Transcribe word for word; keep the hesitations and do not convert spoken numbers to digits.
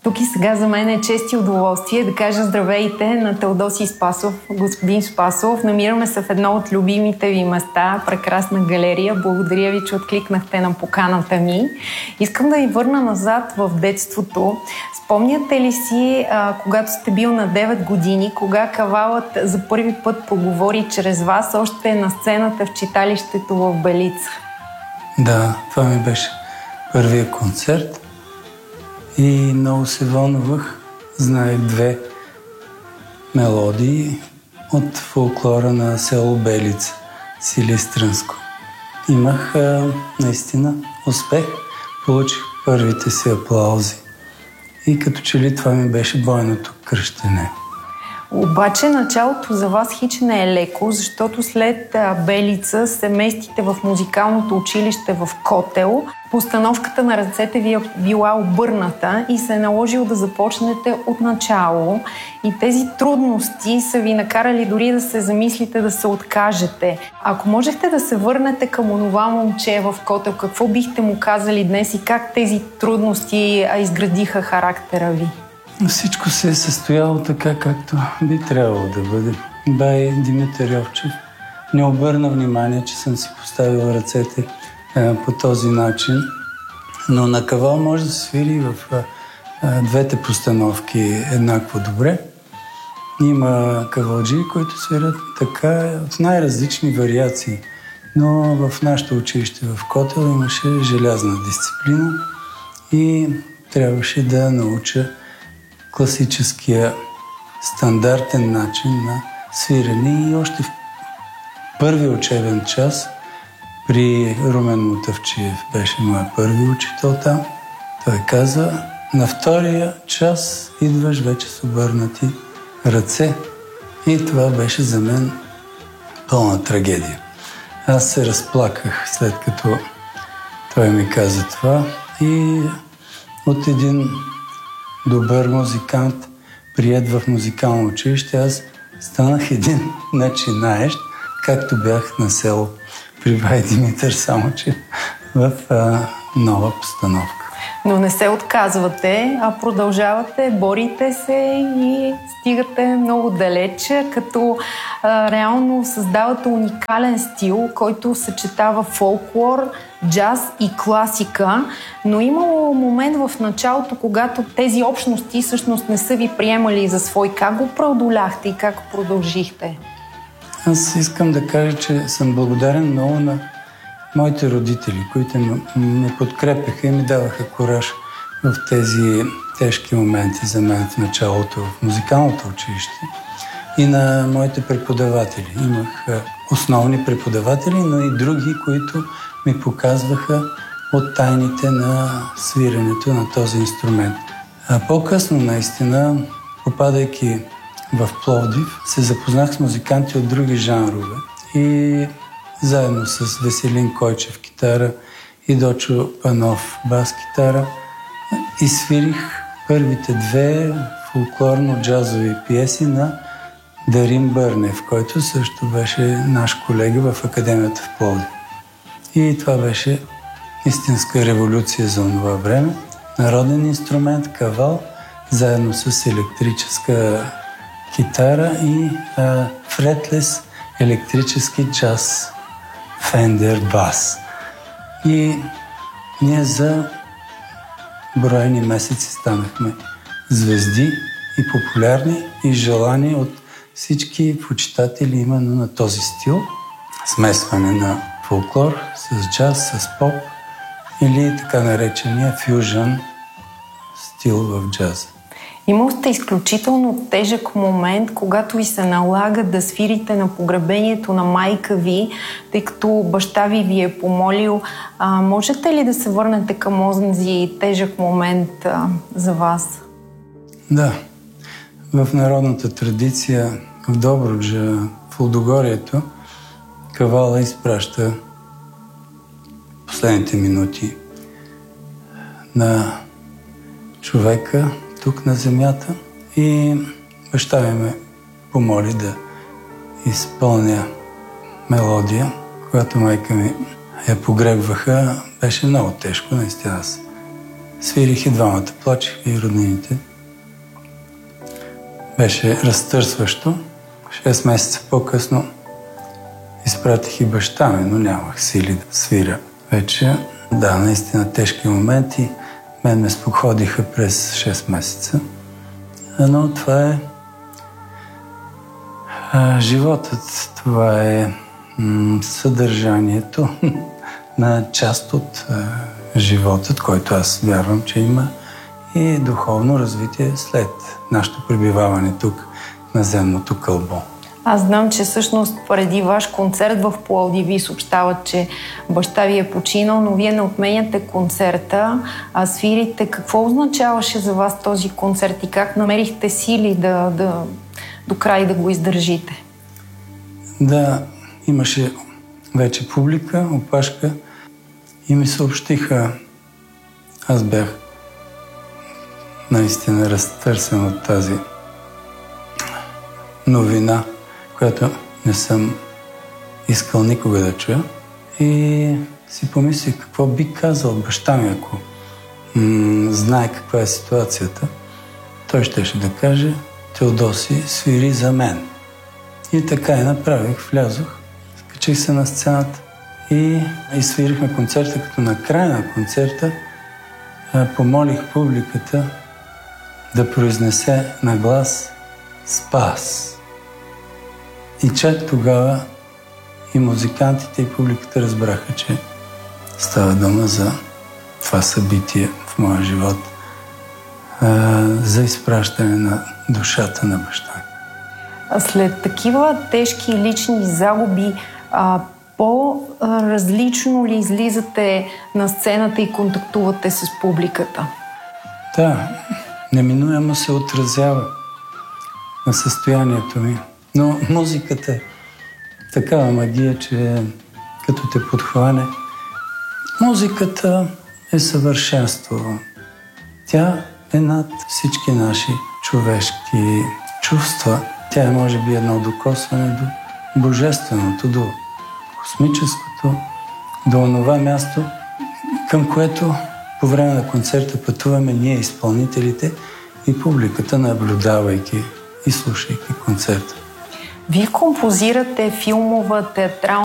Тук и сега за мен е чест и удоволствие да кажа здравейте на Теодосий Спасов. Господин Спасов, намираме се в едно от любимите ви места, прекрасна галерия. Благодаря ви, че откликнахте на поканата ми. Искам да ви върна назад в детството. Спомняте ли си, а, когато сте бил на девет години, кога Кавалът за първи път поговори чрез вас още на сцената в читалището в Белица? Да, това ми беше първият концерт. И много се вълнувах. Знаех две мелодии от фолклора на село Белица, Силистранско. Имах а, наистина успех. Получих първите си аплаузи. И като че ли това ми беше бойното кръщене. Обаче началото за вас хич не е леко, защото след Белица се местите в музикалното училище в Котел. Постановката на ръцете ви е била обърната и се е наложило да започнете от начало. И тези трудности са ви накарали дори да се замислите да се откажете. Ако можехте да се върнете към онова момче в Котел, какво бихте му казали днес и как тези трудности изградиха характера ви? Всичко се е състояло така, както би трябвало да бъде. Бай Димитър Йовчев не обърна внимание, че съм си поставил ръцете а, по този начин. Но на кавал може да се свири в а, а, двете постановки еднакво добре. Има кавалджии, които свирят така в най-различни вариации. Но в нашето училище в Котел имаше желязна дисциплина и трябваше да науча класическия стандартен начин на свирене. И още в първи учебен час при Румен Мутавчиев беше моя първи учител там. Той каза: на втория час идваш вече с обърнати ръце. И това беше за мен пълна трагедия. Аз се разплаках след като той ми каза това и от един добър музикант, приет в музикално училище, аз станах един начинаещ, както бях на село при бай Димитър, само че в а, нова постановка. Но не се отказвате, а продължавате, борите се и стигате много далеч, като а, реално създавате уникален стил, който съчетава фолклор, джаз и класика, но имало момент в началото, когато тези общности всъщност не са ви приемали за свой. Как го преодоляхте и как продължихте? Аз искам да кажа, че съм благодарен много на моите родители, които ме подкрепяха и ми даваха кураж в тези тежки моменти за мен в началото в музикалното училище, и на моите преподаватели. Имах основни преподаватели, но и други, които ми показваха от тайните на свиренето на този инструмент. А по-късно, наистина, попадайки в Пловдив, се запознах с музиканти от други жанрове и заедно с Веселин Койчев китара и Дочо Панов бас-китара изсвирих първите две фолклорно-джазови пиеси на Дарин Бърнев, който също беше наш колега в Академията в Пловдив. И това беше истинска революция за това време. Народен инструмент, кавал, заедно с електрическа китара и а, фретлес електрически джаз, Фендер бас. И ние за броени месеци станахме звезди и популярни и желани от всички почитатели именно на този стил. Смесване на фолклор с джаз, с поп или така наречения фюжън стил в джаза. Имал сте изключително тежък момент, когато ви се налага да свирите на погребението на майка ви, тъй като баща ви ви е помолил. А, можете ли да се върнете към онзи тежък момент а, за вас? Да. В народната традиция в Добруджа, в Лудогорието, кавала изпраща последните минути на човека тук на земята и баща ми ме помоли да изпълня мелодия. Когато майка ми я погребваха, беше много тежко, наистина аз Свирих и двамата, плачиха и роднините. Беше разтърсващо. Шест месеца по-късно изпратих и баща ми, но нямах сили да свиря вече. Да, наистина тежки моменти. Мен ме споходиха през шест месеца. Но това е а, животът. Това е м- съдържанието на част от а, животът, който аз вярвам, че има и духовно развитие след нашето пребиваване тук на земното кълбо. Аз знам, че всъщност преди ваш концерт в Пловдив ви съобщават, че баща ви е починал, но вие не отменяте концерта, а свирите. Какво означаваше за вас този концерт и как намерихте сили да, да, до край да го издържите? Да, имаше вече публика, опашка и ми съобщиха. Аз бях наистина разтърсен от тази новина, която не съм искал никога да чуя. И си помислих какво би казал баща ми, ако м- знае каква е ситуацията. Той щеше да каже: Теодоси, свири за мен. И така и направих, влязох, качих се на сцената и, и свирихме концерта, като на края на концерта а, помолих публиката да произнесе на глас Спас. И чак тогава и музикантите, и публиката разбраха, че става дума за това събитие в моя живот, а, за изпращане на душата на баща. След такива тежки лични загуби, а, по-различно ли излизате на сцената и контактувате с публиката? Да, неминуемо се отразява на състоянието ми. Но музиката е такава магия, че като те подхване, музиката е съвършенство. Тя е над всички наши човешки чувства. Тя е, може би, едно докосване до божественото, до космическото, до онова място, към което по време на концерта пътуваме ние, изпълнителите, и публиката, наблюдавайки и слушайки концерта. Вие композирате филмова, театрална